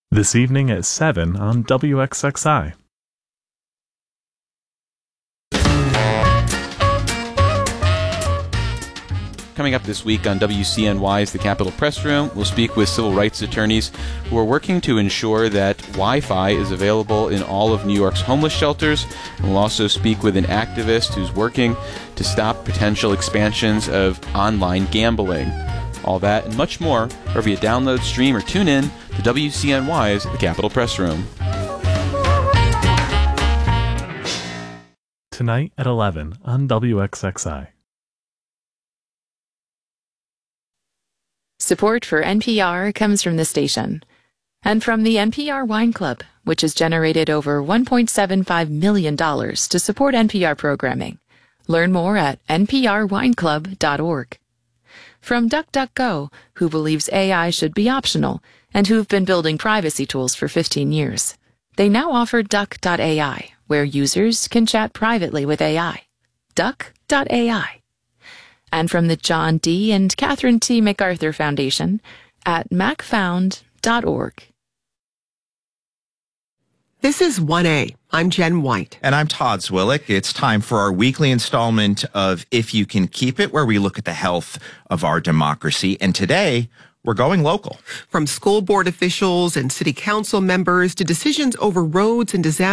This evening at 7 on WXXI. Coming up this week on WCNY's The Capitol Press Room, we'll speak with civil rights attorneys who are working to ensure that Wi-Fi is available in all of New York's homeless shelters. And we'll also speak with an activist who's working to stop potential expansions of online gambling. All that and much more, wherever you download, stream, or tune in to WCNY's The Capitol Press Room. Tonight at 11 on WXXI. Support for NPR comes from the station and from the NPR Wine Club, which has generated over $1.75 million to support NPR programming. Learn more at nprwineclub.org. From DuckDuckGo, who believes AI should be optional and who've been building privacy tools for 15 years. They now offer Duck.ai, where users can chat privately with AI. Duck.ai. And from the John D. and Catherine T. MacArthur Foundation at macfound.org. This is 1A. I'm Jen White. And I'm Todd Zwillick. It's time for our weekly installment of If You Can Keep It, where we look at the health of our democracy. And today, we're going local. From school board officials and city council members to decisions over roads and disasters.